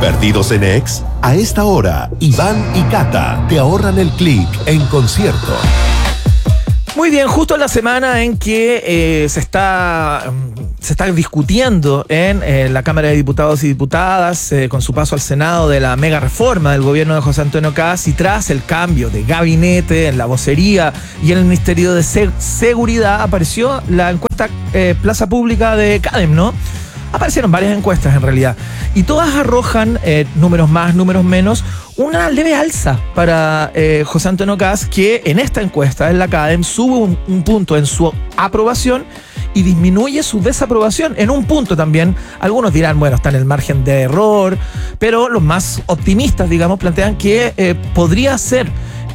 ¿Perdidos en Ex? A esta hora, Iván y Cata te ahorran el clic en concierto. Muy bien, justo en la semana en que se está discutiendo en la Cámara de Diputados y Diputadas, con su paso al Senado, de la mega reforma del gobierno de José Antonio Kast, y tras el cambio de gabinete en la vocería y en el Ministerio de Seguridad, apareció la encuesta Plaza Pública de CADEM, ¿no? Aparecieron varias encuestas en realidad, y todas arrojan números más, números menos, una leve alza para José Antonio Kast, que en esta encuesta, en la CADEM, sube un punto en su aprobación y disminuye su desaprobación en un punto también. Algunos dirán, bueno, está en el margen de error, pero los más optimistas, digamos, plantean que podría ser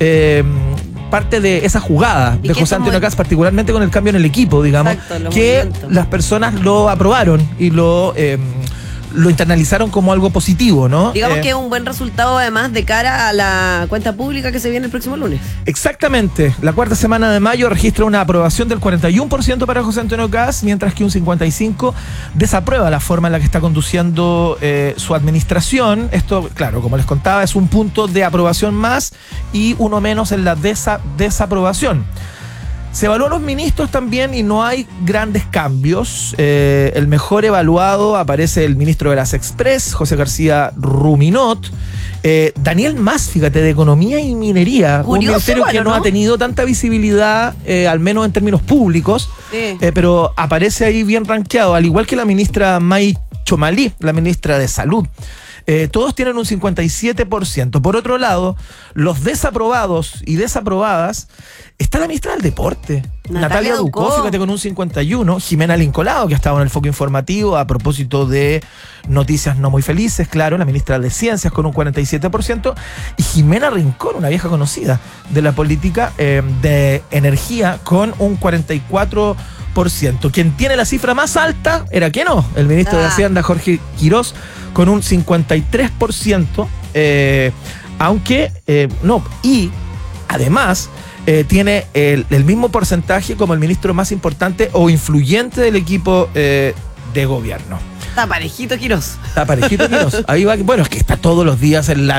parte de esa jugada de José Antonio Kast, particularmente con el cambio en el equipo, digamos. Exacto, que las personas lo aprobaron y lo internalizaron como algo positivo, ¿no? Digamos que es un buen resultado, además, de cara a la cuenta pública que se viene el próximo lunes. Exactamente. La cuarta semana de mayo registra una aprobación del 41% para José Antonio Kast, mientras que un 55% desaprueba la forma en la que está conduciendo su administración. Esto, claro, como les contaba, es un punto de aprobación más y uno menos en la desaprobación. Se evalúan los ministros también y no hay grandes cambios. El mejor evaluado aparece el ministro de las Express, José García Ruminot. Daniel Mas, fíjate, de Economía y Minería. Curioso, un ministerio que no ha tenido tanta visibilidad, al menos en términos públicos, pero aparece ahí bien rankeado, al igual que la ministra May Chomalí, la ministra de Salud. Todos tienen un 57%. Por otro lado, los desaprobados y desaprobadas, está la ministra del Deporte, Natalia Ducó, fíjate, con un 51%. Jimena Lincolado, que ha estado en el foco informativo a propósito de noticias no muy felices, claro, la ministra de Ciencias con un 47%. Y Jimena Rincón, una vieja conocida de la política de energía, con un 44%. Quien tiene la cifra más alta era, ¿qué no? El ministro de Hacienda, Jorge Quirós, con un 53%, aunque no, y además tiene el mismo porcentaje como el ministro más importante o influyente del equipo de gobierno. Está parejito Quirós. Está parejito Quirós. Ahí va. Bueno, es que está todos los días en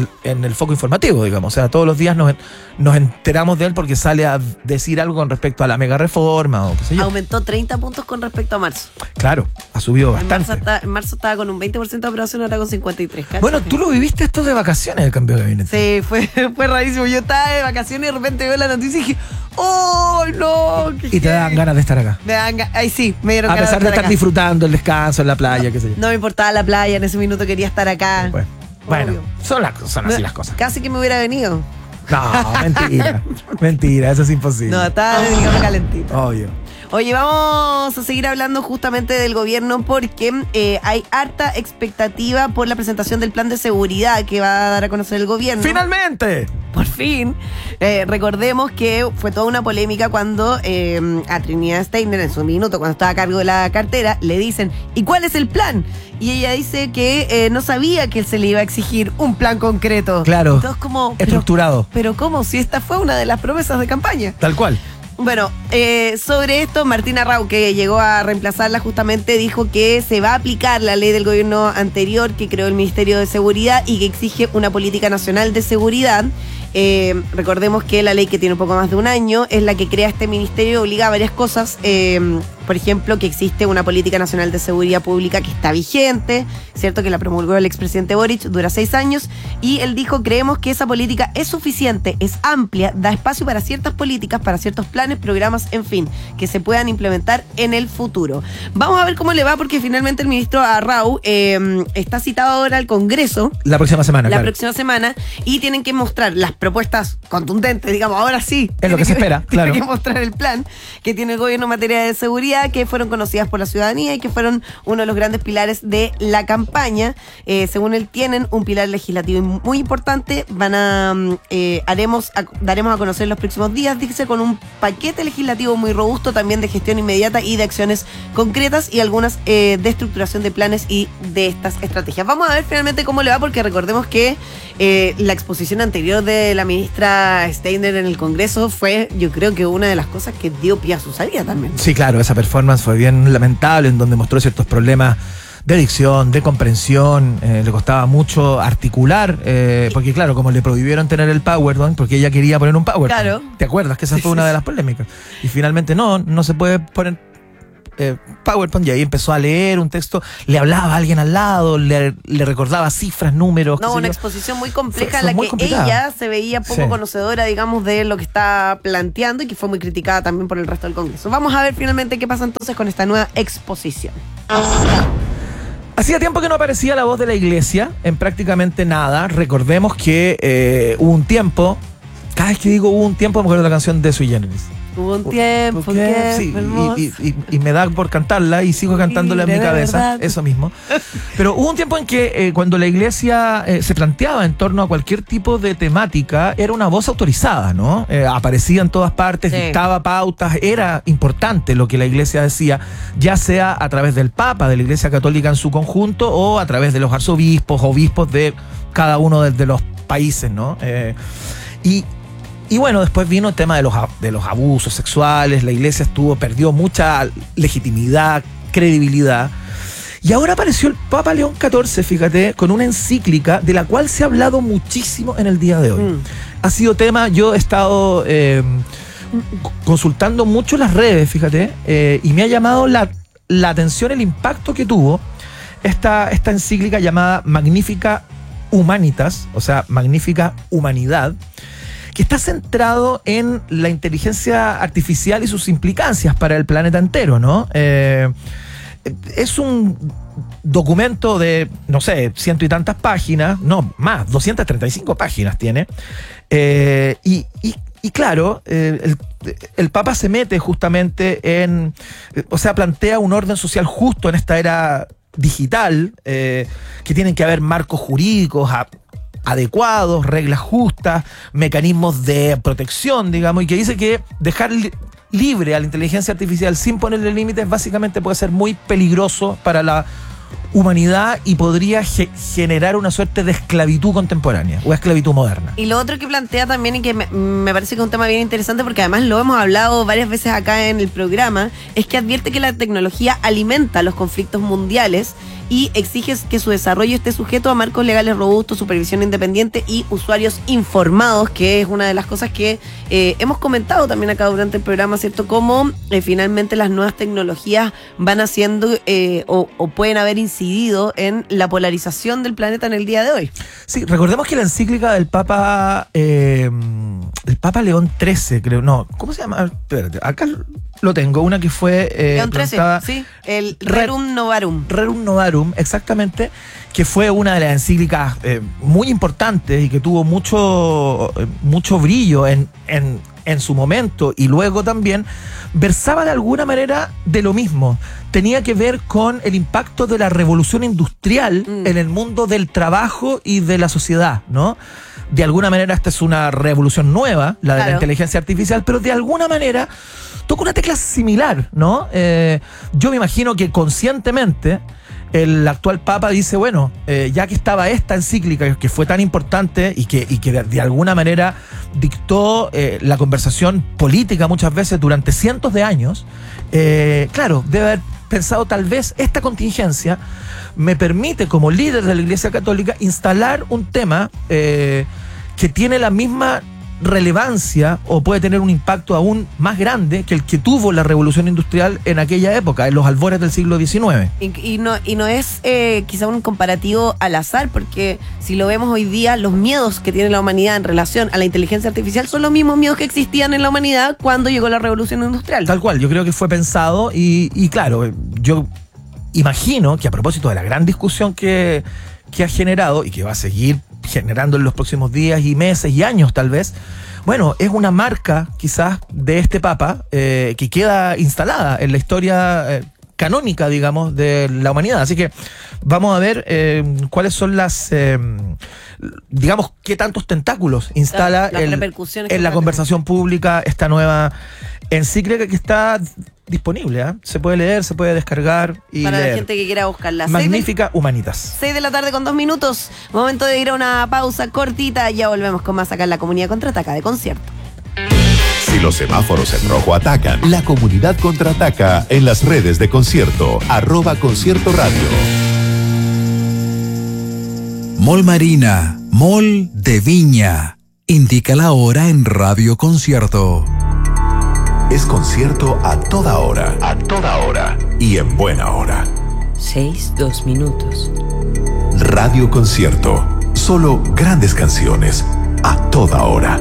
el foco informativo, digamos. O sea, todos los días nos enteramos de él porque sale a decir algo con respecto a la mega reforma o qué sé yo. Aumentó 30 puntos con respecto a marzo. Claro, ha subido bastante. En marzo estaba con un 20% de aprobación, ahora con 53%. ¿Cachai? Bueno, tú lo viviste esto de vacaciones, el cambio de gabinete. Sí, fue rarísimo. Yo estaba de vacaciones y de repente veo la noticia y dije, ¡oh, no! Y te dan ganas de estar acá. Ay, sí, me dieron ganas de estar acá. A pesar de estar disfrutando el descanso en la playa, qué sé yo. No me importaba la playa, en ese minuto quería estar acá. Bueno, son así las cosas. Casi que me hubiera venido. No, mentira. Mentira, eso es imposible. No, estaba calentito. Obvio. Oye, vamos a seguir hablando justamente del gobierno porque hay harta expectativa por la presentación del plan de seguridad que va a dar a conocer el gobierno. ¡Finalmente! Por fin. Recordemos que fue toda una polémica cuando a Trinidad Steiner, en su minuto, cuando estaba a cargo de la cartera, le dicen, ¿y cuál es el plan? Y ella dice que no sabía que se le iba a exigir un plan concreto. Claro. Entonces, como, estructurado. Pero ¿cómo? Si esta fue una de las promesas de campaña. Tal cual. Bueno, sobre esto, Martina Rau, que llegó a reemplazarla justamente, dijo que se va a aplicar la ley del gobierno anterior que creó el Ministerio de Seguridad y que exige una política nacional de seguridad. Recordemos que la ley, que tiene un poco más de un año, es la que crea este ministerio y obliga a varias cosas. Por ejemplo, que existe una política nacional de seguridad pública que está vigente, ¿cierto? Que la promulgó el expresidente Boric, dura 6 años, y él dijo, creemos que esa política es suficiente, es amplia, da espacio para ciertas políticas, para ciertos planes, programas, en fin, que se puedan implementar en el futuro. Vamos a ver cómo le va, porque finalmente el ministro Arrau está citado ahora al Congreso. La próxima semana, La próxima semana, y tienen que mostrar las propuestas contundentes, digamos, ahora sí. Es lo que se espera, claro. Tienen que mostrar el plan que tiene el gobierno en materia de seguridad, que fueron conocidas por la ciudadanía y que fueron uno de los grandes pilares de la campaña. Según él, tienen un pilar legislativo muy importante. Daremos a conocer los próximos días, dice, con un paquete legislativo muy robusto, también de gestión inmediata y de acciones concretas y algunas de estructuración de planes y de estas estrategias. Vamos a ver finalmente cómo le va, porque recordemos que la exposición anterior de la ministra Steiner en el Congreso fue, yo creo que una de las cosas que dio pie a su salida también. Sí, claro, esa performance fue bien lamentable, en donde mostró ciertos problemas de dicción, de comprensión, le costaba mucho articular, porque claro, como le prohibieron tener el PowerPoint, porque ella quería poner un PowerPoint. Claro. ¿Te acuerdas que esa fue una de las polémicas? Y finalmente no se puede poner PowerPoint, y ahí empezó a leer un texto, le hablaba a alguien al lado, le recordaba cifras, números. No, una exposición muy compleja en la muy que complicada. ella se veía poco conocedora, digamos, de lo que está planteando y que fue muy criticada también por el resto del Congreso. Vamos a ver finalmente qué pasa entonces con esta nueva exposición. Hacía tiempo que no aparecía la voz de la iglesia en prácticamente nada. Recordemos que hubo un tiempo, cada vez que digo hubo un tiempo, me acuerdo de la canción de Sui Generis. Hubo un tiempo que sí, y me da por cantarla y sigo cantándola en mi cabeza, verdad. Eso mismo. Pero hubo un tiempo en que cuando la iglesia se planteaba en torno a cualquier tipo de temática, era una voz autorizada, ¿no? Aparecía en todas partes, dictaba pautas, era importante lo que la iglesia decía, ya sea a través del Papa, de la Iglesia Católica en su conjunto, o a través de los arzobispos, obispos de cada uno de los países, ¿no? Y bueno, después vino el tema de los abusos sexuales, la iglesia perdió mucha legitimidad, credibilidad. Y ahora apareció el Papa León XIV, fíjate, con una encíclica de la cual se ha hablado muchísimo en el día de hoy. Ha sido tema, yo he estado consultando mucho las redes, fíjate, y me ha llamado la atención el impacto que tuvo esta encíclica llamada Magnifica Humanitas, o sea, Magnífica Humanidad, que está centrado en la inteligencia artificial y sus implicancias para el planeta entero, ¿no? Es un documento de, no sé, 100 y tantas páginas, no, más, 235 páginas tiene, y claro, el Papa se mete justamente o sea, plantea un orden social justo en esta era digital, que tienen que haber marcos jurídicos adecuados, reglas justas, mecanismos de protección, digamos, y que dice que dejar libre a la inteligencia artificial sin ponerle límites básicamente puede ser muy peligroso para la humanidad y podría generar una suerte de esclavitud contemporánea o esclavitud moderna. Y lo otro que plantea también y que me parece que es un tema bien interesante, porque además lo hemos hablado varias veces acá en el programa, es que advierte que la tecnología alimenta los conflictos mundiales y exige que su desarrollo esté sujeto a marcos legales robustos, supervisión independiente y usuarios informados, que es una de las cosas que hemos comentado también acá durante el programa, ¿cierto? Cómo finalmente las nuevas tecnologías van haciendo o pueden haber incidido en la polarización del planeta en el día de hoy. Sí, recordemos que la encíclica del Papa León XIII, creo, no, ¿cómo se llama? Espérate, acá lo tengo, una que fue León XIII, sí, el Rerum Novarum. Rerum Novarum, exactamente, que fue una de las encíclicas muy importantes y que tuvo mucho brillo en su momento, y luego también versaba de alguna manera de lo mismo. Tenía que ver con el impacto de la revolución industrial en el mundo del trabajo y de la sociedad, ¿no? De alguna manera esta es una revolución nueva, la de la inteligencia artificial, pero de alguna manera toca una tecla similar, ¿no? Yo me imagino que conscientemente el actual Papa dice, bueno, ya que estaba esta encíclica que fue tan importante y que de alguna manera dictó la conversación política muchas veces durante cientos de años, claro, debe haber pensado, tal vez esta contingencia me permite como líder de la Iglesia Católica instalar un tema que tiene la misma relevancia o puede tener un impacto aún más grande que el que tuvo la revolución industrial en aquella época, en los albores del siglo XIX. Y no es quizá un comparativo al azar, porque si lo vemos hoy día, los miedos que tiene la humanidad en relación a la inteligencia artificial son los mismos miedos que existían en la humanidad cuando llegó la revolución industrial. Tal cual, yo creo que fue pensado y claro, yo imagino que a propósito de la gran discusión que ha generado y que va a seguir generando en los próximos días y meses y años tal vez, bueno, es una marca quizás de este Papa que queda instalada en la historia canónica, digamos, de la humanidad. Así que vamos a ver cuáles son digamos, qué tantos tentáculos instala en la conversación pública esta nueva encíclica que está disponible, ¿eh? Se puede leer, se puede descargar y para leer. La gente que quiera buscarla. Magnífica Humanitas. 6 de la tarde con 2 minutos. Momento de ir a una pausa cortita. Ya volvemos con más acá en la Comunidad Contraataca de Concierto. Si los semáforos en rojo atacan, la comunidad contraataca en las redes de Concierto, @Concierto Radio. Mall Marina, Mall de Viña. Indica la hora en Radio Concierto. Es concierto a toda hora. A toda hora. Y en buena hora. 6:02 minutos. Radio Concierto. Solo grandes canciones. A toda hora.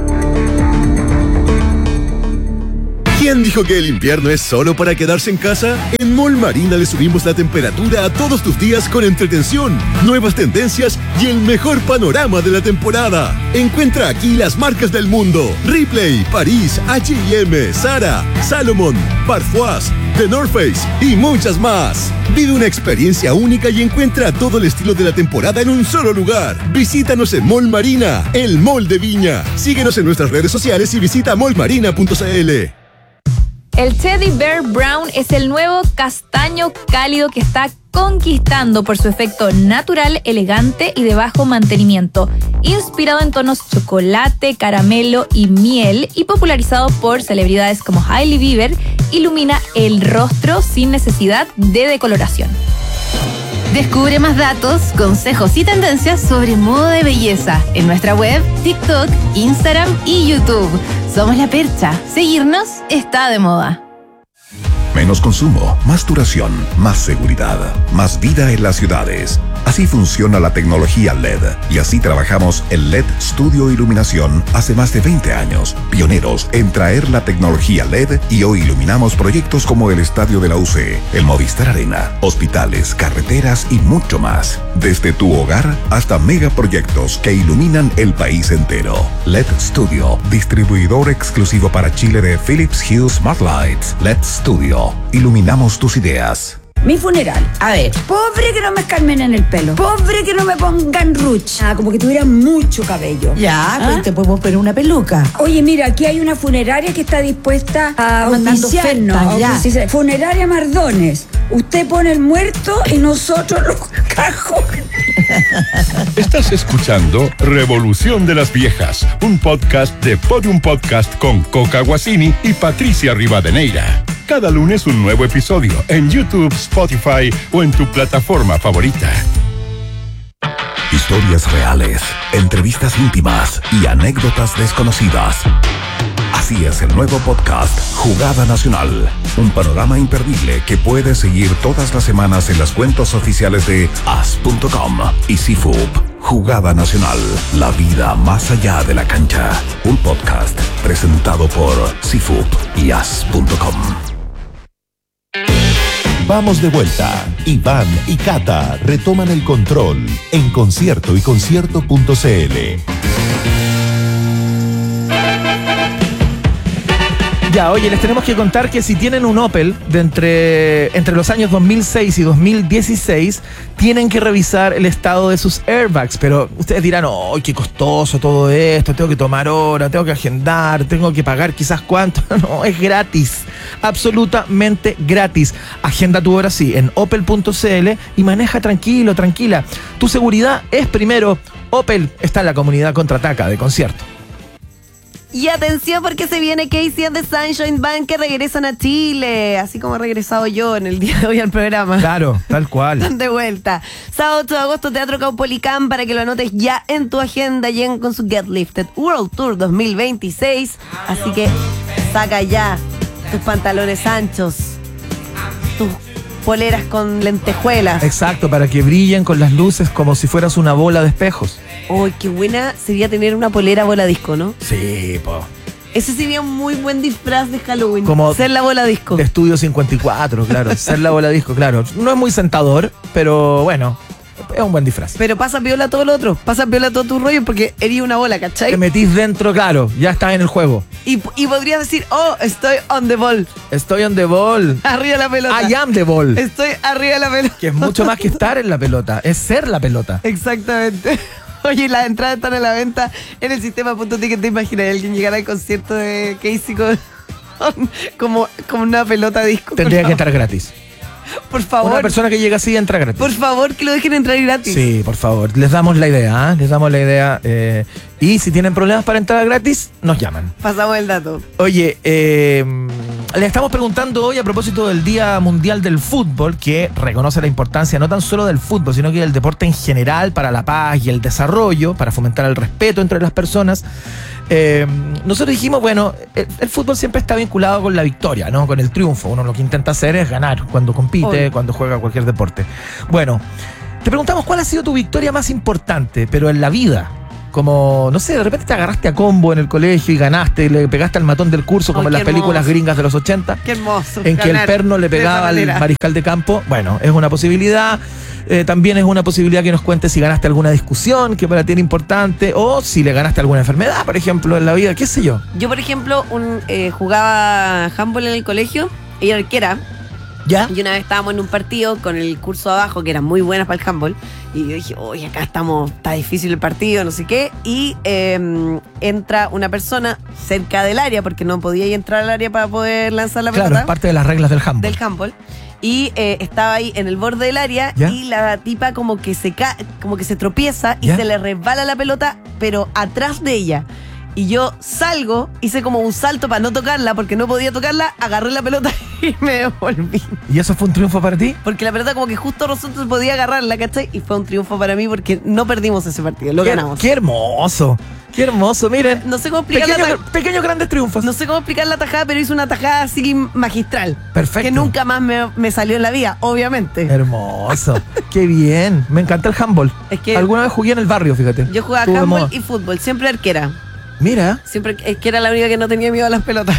¿Quién dijo que el invierno es solo para quedarse en casa? En Mall Marina le subimos la temperatura a todos tus días con entretención, nuevas tendencias y el mejor panorama de la temporada. Encuentra aquí las marcas del mundo: Ripley, París, H&M, Zara, Salomon, Parfois, The North Face y muchas más. Vive una experiencia única y encuentra todo el estilo de la temporada en un solo lugar. Visítanos en Mall Marina, el Mall de Viña. Síguenos en nuestras redes sociales y visita mallmarina.cl. El Teddy Bear Brown es el nuevo castaño cálido que está conquistando por su efecto natural, elegante y de bajo mantenimiento. Inspirado en tonos chocolate, caramelo y miel y popularizado por celebridades como Hailey Bieber, ilumina el rostro sin necesidad de decoloración. Descubre más datos, consejos y tendencias sobre moda de belleza en nuestra web, TikTok, Instagram y YouTube. Somos La Percha. Seguirnos está de moda. Menos consumo, más duración, más seguridad, más vida en las ciudades. Así funciona la tecnología LED y así trabajamos en LED Studio Iluminación hace más de 20 años. Pioneros en traer la tecnología LED y hoy iluminamos proyectos como el Estadio de la UC, el Movistar Arena, hospitales, carreteras y mucho más. Desde tu hogar hasta megaproyectos que iluminan el país entero. LED Studio, distribuidor exclusivo para Chile de Philips Hue Smart Lights. LED Studio, iluminamos tus ideas. Mi funeral. A ver, pobre que no me escarmen en el pelo. Pobre que no me pongan ruch. Como que tuviera mucho cabello. Ya, pues te podemos poner una peluca. Oye, mira, aquí hay una funeraria que está dispuesta a auspiciarnos. Dice, Funeraria Mardones. Usted pone el muerto y nosotros los cajones. Estás escuchando Revolución de las Viejas, un podcast de Podium Podcast con Coca Guasini y Patricia Rivadeneira. Cada lunes un nuevo episodio en YouTube, Spotify o en tu plataforma favorita. Historias reales, entrevistas íntimas y anécdotas desconocidas. Así es el nuevo podcast Jugada Nacional, un panorama imperdible que puedes seguir todas las semanas en las cuentas oficiales de as.com y CIFUP. Jugada Nacional, la vida más allá de la cancha. Un podcast presentado por CIFUP y as.com. Vamos de vuelta. Iván y Cata retoman el control en Concierto y Concierto.cl. Ya, oye, les tenemos que contar que si tienen un Opel de entre los años 2006 y 2016, tienen que revisar el estado de sus airbags. Pero ustedes dirán, ¡ay, qué costoso todo esto! Tengo que tomar hora, tengo que agendar, tengo que pagar quizás cuánto. No, es gratis. Absolutamente gratis. Agenda tu hora, sí, en opel.cl y maneja tranquilo, tranquila. Tu seguridad es primero. Opel está en la comunidad Contraataca de Concierto. Y atención porque se viene Casey and the Sunshine Band que regresan a Chile, así como he regresado yo en el día de hoy al programa. Claro, tal cual. Están de vuelta. Sábado 8 de agosto, Teatro Caupolicán, para que lo anotes ya en tu agenda. Lleguen con su Get Lifted World Tour 2026. Así que saca ya tus pantalones anchos, tus poleras con lentejuelas. Exacto, para que brillen con las luces como si fueras una bola de espejos. Uy, qué buena sería tener una polera bola disco, ¿no? Sí, po. Ese sería un muy buen disfraz de Halloween. Como ser la bola disco. De Estudio 54, claro. Ser la bola disco, claro. No es muy sentador, pero bueno, es un buen disfraz. Pero pasa piola todo lo otro. Pasa piola todo tu rollo porque eres una bola, ¿cachai? Te metís dentro, claro. Ya estás en el juego. Y podrías decir, oh, estoy on the ball. Estoy on the ball. Arriba de la pelota. I am the ball. Estoy arriba de la pelota. Que es mucho más que estar en la pelota. Es ser la pelota. Exactamente. Oye, las entradas están a la venta en el sistema .ticket. ¿Te imaginas? Alguien llegará al concierto de Casey como una pelota disco. Tendría que entrar gratis. Por favor. Una persona que llega así entra gratis. Por favor, que lo dejen entrar gratis. Sí, por favor. Les damos la idea, ¿eh? Les damos la idea. Y si tienen problemas para entrar gratis, nos llaman. Pasamos el dato. Oye, Le estamos preguntando hoy a propósito del Día Mundial del Fútbol, que reconoce la importancia no tan solo del fútbol, sino que del deporte en general para la paz y el desarrollo, para fomentar el respeto entre las personas. Nosotros dijimos, bueno, el fútbol siempre está vinculado con la victoria, ¿no? Con el triunfo. Uno lo que intenta hacer es ganar cuando compite, cuando juega cualquier deporte. Bueno, te preguntamos cuál ha sido tu victoria más importante, pero en la vida. Como, no sé, de repente te agarraste a combo en el colegio y ganaste, y le pegaste al matón del curso, como en las películas gringas de los 80. Qué hermoso. En que el perno le pegaba al mariscal de campo. Bueno, es una posibilidad. También es una posibilidad que nos cuentes si ganaste alguna discusión que para ti era importante, o si le ganaste alguna enfermedad, por ejemplo, en la vida, qué sé yo. Yo, por ejemplo, jugaba handball en el colegio y era arquera. ¿Ya? Y una vez estábamos en un partido con el curso de abajo, que eran muy buenas para el handball, y yo dije, oye, acá está difícil el partido, no sé qué, y entra una persona cerca del área, porque no podía entrar al área para poder lanzar la pelota. Claro, es parte de las reglas del handball. Del handball. Y estaba ahí en el borde del área, ¿ya? Y la tipa como que se tropieza y, ¿ya?, se le resbala la pelota, pero atrás de ella. Y yo salgo, hice como un salto para no tocarla, porque no podía tocarla, agarré la pelota y me devolví. ¿Y eso fue un triunfo para ti? Porque la pelota como que justo nosotros podía agarrarla, ¿cachai? Y fue un triunfo para mí porque no perdimos ese partido, lo ganamos. ¡Qué hermoso! ¡Qué hermoso! Miren, no sé cómo explicar pequeños grandes triunfos. No sé cómo explicar la tajada, pero hice una tajada así magistral. Perfecto. Que nunca más me salió en la vida, obviamente. Hermoso. ¡Qué bien! Me encanta el handball. Es que alguna vez jugué en el barrio, fíjate. Yo jugaba handball y fútbol, siempre arquera. Mira. Siempre, es que era la única que no tenía miedo a las pelotas.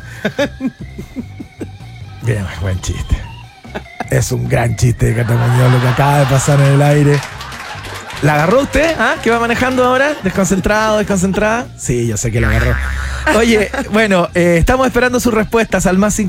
Bien, buen chiste. Es un gran chiste de Catamuñoz lo que acaba de pasar en el aire. ¿La agarró usted? ¿Ah? ¿Qué va manejando ahora? ¿Desconcentrado, desconcentrada? Sí, yo sé que la agarró. Oye, bueno, estamos esperando sus respuestas al más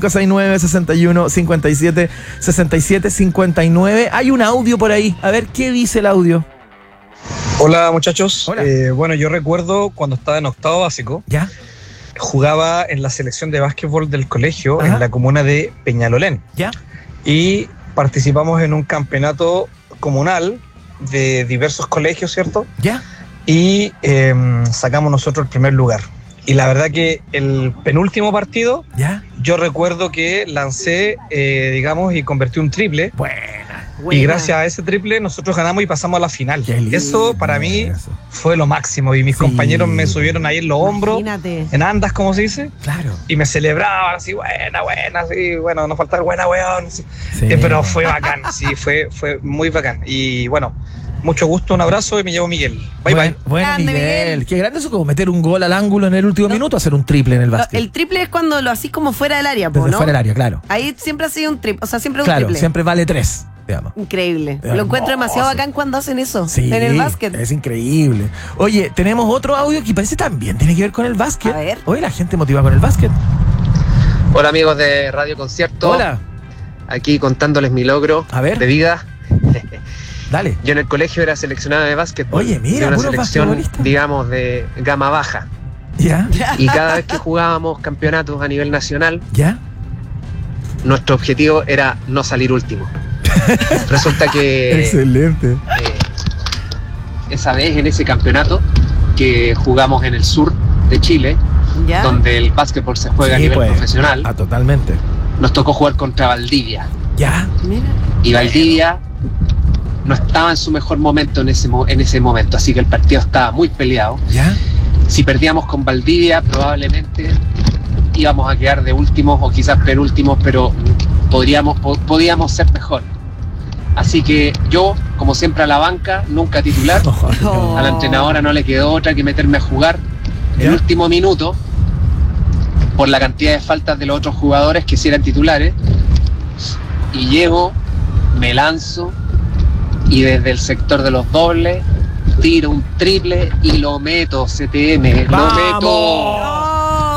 569-61-57-67-59. Hay un audio por ahí. A ver, ¿qué dice el audio? Hola, muchachos. Hola. Bueno, yo recuerdo cuando estaba en octavo básico. ¿Ya? Jugaba en la selección de básquetbol del colegio. Ajá. En la comuna de Peñalolén. ¿Ya? Y participamos en un campeonato comunal de diversos colegios, ¿cierto? ¿Ya? Y sacamos nosotros el primer lugar. Y la verdad que el penúltimo partido, ¿ya?, yo recuerdo que lancé, digamos, y convertí un triple. Buena. Y gracias a ese triple nosotros ganamos y pasamos a la final. Eso para mí fue lo máximo. Y mis compañeros me subieron ahí en los hombros, en andas, como se dice. Claro. Y me celebraban así, buena, así, bueno, nos faltaba buena, weón. Sí. Pero fue bacán, sí, fue muy bacán. Y bueno, mucho gusto, un abrazo y me llevo Miguel. Bye. Bueno, Miguel. Qué grande eso, como meter un gol al ángulo en el último minuto, hacer un triple en el básquet. El triple es cuando lo hacís como fuera del área, ¿no? Fuera del área, claro. Ahí siempre ha sido un triple, o sea, siempre un triple. Claro, siempre vale 3. Digamos. Increíble. Lo encuentro demasiado bacán cuando hacen eso, sí, en el básquet. Es increíble. Oye, tenemos otro audio que parece también tiene que ver con el básquet. A ver. Oye, la gente motiva con el básquet. Hola, amigos de Radio Concierto. Hola. Aquí contándoles mi logro de vida. Dale. Yo en el colegio era seleccionado de básquetbol. Oye, mira, de una selección, digamos, de gama baja. ¿Ya? Y cada vez que jugábamos campeonatos a nivel nacional, ¿ya?, nuestro objetivo era no salir último. Resulta que excelente. Esa vez en ese campeonato que jugamos en el sur de Chile, ¿ya?, donde el básquetbol se juega a nivel profesional. Ah, totalmente. Nos tocó jugar contra Valdivia. ¿Ya? Mira. Y Valdivia no estaba en su mejor momento en ese momento, así que el partido estaba muy peleado. ¿Ya? Si perdíamos con Valdivia, probablemente íbamos a quedar de últimos o quizás penúltimos, pero podíamos ser mejor. Así que yo, como siempre, a la banca, nunca titular. A la entrenadora no le quedó otra que meterme a jugar el último minuto por la cantidad de faltas de los otros jugadores que sí eran titulares. Y llego, me lanzo y desde el sector de los dobles tiro un triple y lo meto, CTM. ¡Vamos! Lo meto.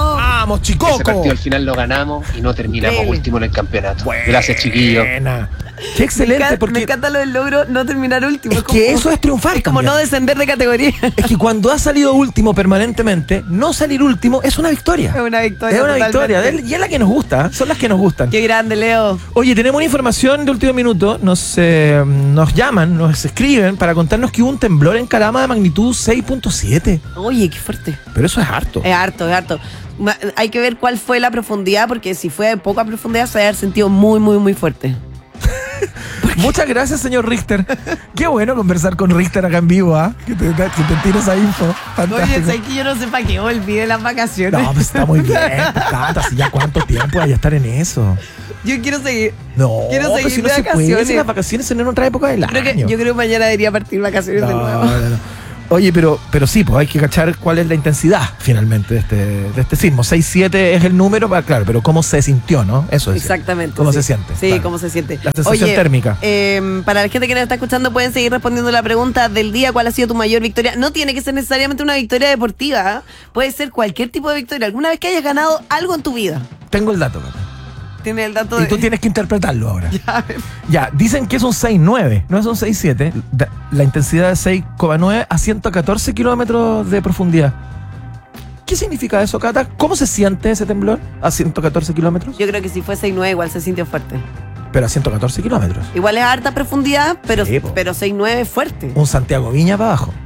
¡Vamos, Chicoco! Ese partido al final lo ganamos y no terminamos último en el campeonato. Buena. Gracias, chiquillos. Qué excelente. Me encanta lo del logro no terminar último. Es que eso es triunfar. Es como no descender de categoría. Es que cuando has salido último permanentemente, no salir último es una victoria. Es una victoria. Es una totalmente. victoria. Y es la que nos gusta. Son las que nos gustan. Qué grande, Leo. Oye, tenemos una información de último minuto. Nos llaman, nos escriben para contarnos que hubo un temblor en Calama de magnitud 6.7. Oye, qué fuerte. Pero eso es harto. Es harto. Hay que ver cuál fue la profundidad, porque si fue de poca profundidad se va a haber sentido muy, muy, muy fuerte. Muchas gracias, señor Richter. Qué bueno conversar con Richter acá en vivo, ¿ah? Que te tire esa info. Oye, sé que yo no sé para qué olvide las vacaciones. No, pues está muy bien, Tata. Si ya cuánto tiempo hay a estar en eso. Yo quiero seguir. Quiero seguir si de vacaciones. Las vacaciones son en otra época del año. Yo creo que mañana debería partir vacaciones de nuevo. No. Oye, pero sí, pues hay que cachar cuál es la intensidad finalmente de este sismo. 6.7 es el número, claro, pero cómo se sintió, ¿no? Eso es. Exactamente. ¿Cómo se siente? Sí, claro. Cómo se siente. La sensación térmica. Para la gente que nos está escuchando, pueden seguir respondiendo la pregunta del día: ¿cuál ha sido tu mayor victoria? No tiene que ser necesariamente una victoria deportiva, ¿eh? Puede ser cualquier tipo de victoria. ¿Alguna vez que hayas ganado algo en tu vida? Tengo el dato, Cata. Tiene el dato y tú tienes que interpretarlo ahora. Ya, dicen que es un 6.9, no es un 6.7. La intensidad es 6.9 a 114 kilómetros de profundidad. ¿Qué significa eso, Cata? ¿Cómo se siente ese temblor a 114 kilómetros? Yo creo que si fue 6.9 igual se sintió fuerte. Pero a 114 kilómetros. Igual es harta profundidad, pero 6.9 es fuerte. Un Santiago Viña para abajo.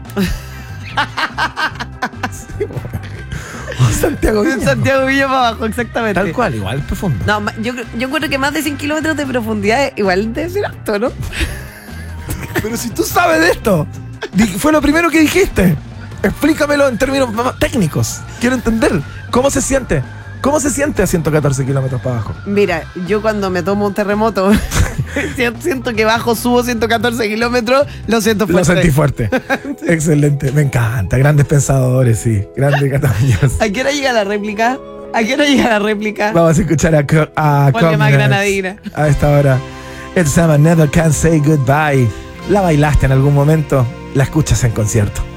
Santiago Viña para abajo, exactamente. Tal cual, igual profundo. No, yo creo que más de 100 kilómetros de profundidad igual debe ser alto, ¿no? Pero si tú sabes de esto, fue lo primero que dijiste. Explícamelo en términos técnicos. Quiero entender cómo se siente. ¿Cómo se siente a 114 kilómetros para abajo? Mira, yo cuando me tomo un terremoto, siento que bajo, subo 114 kilómetros, lo siento fuerte. Lo sentí fuerte. Excelente, me encanta. Grandes pensadores, sí. Grandes cataluñas. ¿A qué hora llega la réplica? Vamos a escuchar a Ponle más granadina. A esta hora. It's Never Can Say Goodbye. ¿La bailaste en algún momento? La escuchas en concierto.